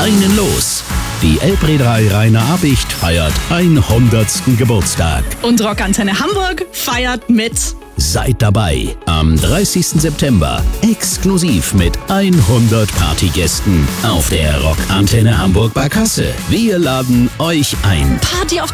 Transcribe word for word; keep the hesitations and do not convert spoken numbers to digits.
einen los. Die Elbreederei Rainer Abicht feiert hundertsten Geburtstag. Und Rockantenne Hamburg feiert mit. Seid dabei am dreißigsten September exklusiv mit hundert Partygästen auf der Rockantenne Hamburg Barkasse. Wir laden euch ein. Party auf